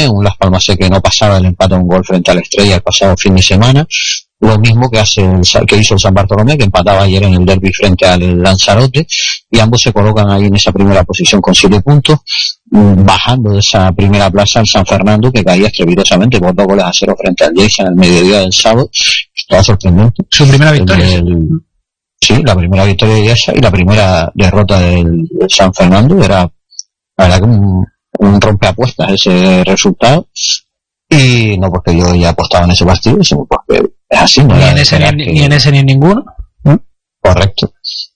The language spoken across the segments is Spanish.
también, un Las Palmas que no pasaba el empate a un gol frente a la Estrella el pasado fin de semana, lo mismo que hizo el San Bartolomé, que empataba ayer en el derbi frente al Lanzarote, y ambos se colocan ahí en esa primera posición con 7 puntos, bajando de esa primera plaza al San Fernando, que caía estrepitosamente por 2-0 frente al Lleida en el mediodía del sábado. Estaba sorprendente. Su primera victoria. Sí, la primera victoria de Lleida y la primera derrota del San Fernando. Era, la verdad, que un rompeapuestas ese resultado. Y no porque yo ya apostaba en ese partido, sino porque es así. No ni en ese ni en ninguno. Correcto.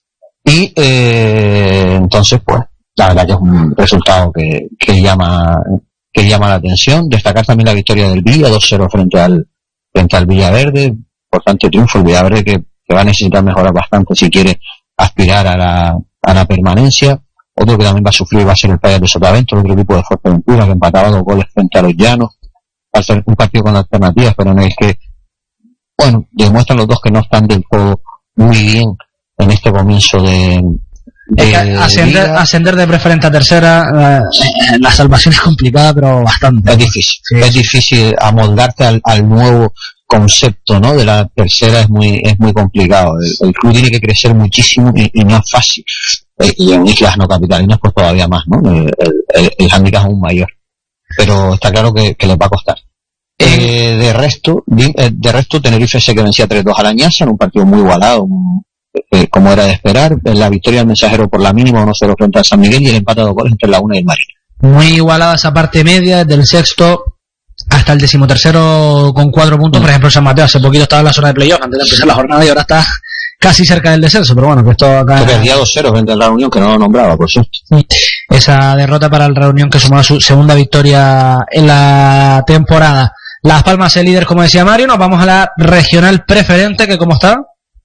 Y entonces, pues, la verdad que es un resultado que llama la atención. Destacar también la victoria del Villa, 2-0 frente al Villaverde. Importante triunfo, el Villaverde que va a necesitar mejorar bastante si quiere aspirar a la permanencia. Otro que también va a sufrir va a ser el Payas de Sotavento, el otro equipo de Fuerteventura, que empataba 2 goles frente a los Llanos. Al ser un partido con alternativas, pero en el que, bueno, demuestran los dos que no están del todo muy bien en este comienzo de ascender de preferente a tercera, la salvación es complicada, pero bastante. Es difícil, sí. Es difícil amoldarte al nuevo concepto, ¿no? De la tercera es muy complicado. El club tiene que crecer muchísimo y no es fácil. Y en islas no capitalinas pues todavía más, ¿no? El hándicap es aún mayor. Pero está claro que les va a costar. De resto, Tenerife se que vencía 3-2 a la Ñasa en un partido muy igualado, como era de esperar. La victoria del Mensajero por la mínima 1-0 frente al San Miguel y el empate a 2 goles entre la Una y el Marina. Muy igualada esa parte media, desde el sexto hasta el 13º con 4 puntos. Por ejemplo, San Mateo hace poquito estaba en la zona de playoff antes de empezar la jornada y ahora está casi cerca del descenso, pero bueno, que esto acá... Que perdía 2-0 frente a la Reunión, que no lo nombraba, por cierto. Esa derrota para el Reunión, que sumaba su segunda victoria en la temporada. Las Palmas es líder, como decía Mario. Nos vamos a la regional preferente, que ¿cómo está?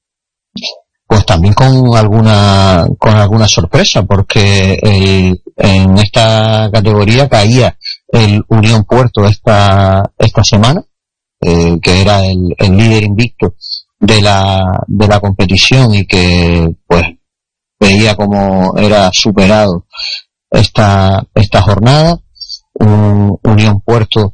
Pues también con alguna sorpresa, porque en esta categoría caía el Unión Puerto esta semana, que era el líder invicto de la competición y que pues veía como era superado esta jornada. Un Unión Puerto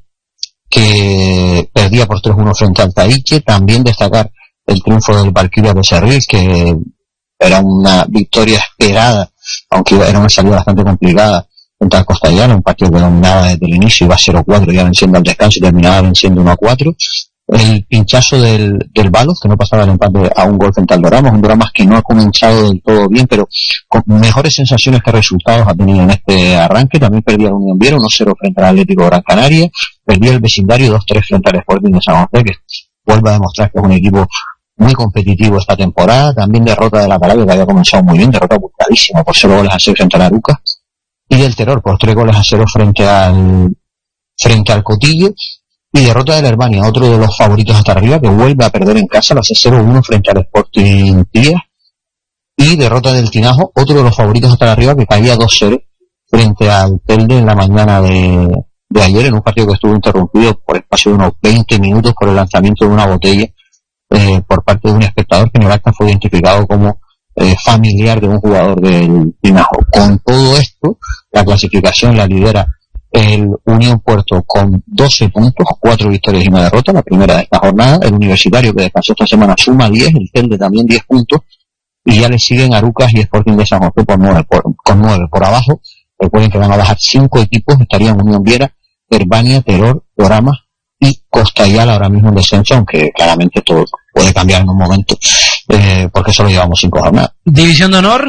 que perdía por 3-1 frente al Taïque. También destacar el triunfo del Valkyria Becerril, que era una victoria esperada, aunque era una salida bastante complicada frente al Costellano, un partido que dominaba desde el inicio, iba 0-4, ya venciendo al descanso y terminaba venciendo 1-4. El pinchazo del Balos, que no pasaba el empate a un gol frente al Doramas, un Doramas que no ha comenzado del todo bien, pero con mejores sensaciones que resultados ha tenido en este arranque. También perdía la Unión Viera 1-0 frente al Atlético Gran Canaria, perdía el Vecindario 2-3 frente al Sporting de San José, que vuelve a demostrar que es un equipo muy competitivo esta temporada. También derrota de la Calabria, que había comenzado muy bien, derrota buscadísima por 0-0 frente al Arucas, y del Terror por 3-0 frente al Cotillo. Y derrota del Herbania, otro de los favoritos hasta arriba, que vuelve a perder en casa, lo hace 0-1 frente al Sporting Tías. Y derrota del Tinajo, otro de los favoritos hasta arriba, que caía 2-0 frente al Telde en la mañana de ayer, en un partido que estuvo interrumpido por espacio de unos 20 minutos por el lanzamiento de una botella por parte de un espectador que en el acta fue identificado como familiar de un jugador del Tinajo. Con todo esto, la clasificación la lidera el Unión Puerto con 12 puntos, 4 victorias y una derrota, la primera de esta jornada. El Universitario, que descansó esta semana, suma 10, el Telde también 10 puntos, y ya le siguen Arucas y Sporting de San José con 9 por abajo. Recuerden que van a bajar 5 equipos, estarían Unión Viera, Herbania, Terror, Doramas y Costayal ahora mismo en descenso, aunque claramente todo puede cambiar en un momento, porque solo llevamos 5 jornadas. ¿División de honor?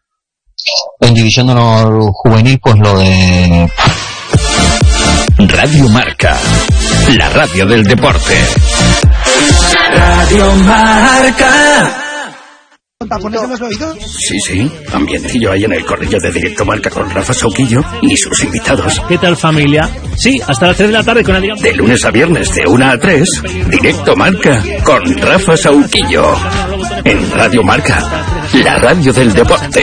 En División de Honor Juvenil, pues lo de... Radio Marca, la radio del deporte. Radio Marca. ¿Tapones en los oídos? Sí, ambientillo ahí en el corrillo de Directo Marca con Rafa Sauquillo y sus invitados. ¿Qué tal, familia? Sí, hasta las 3 de la tarde con Adrián. De lunes a viernes de 1 a 3, Directo Marca con Rafa Sauquillo. En Radio Marca, la radio del deporte.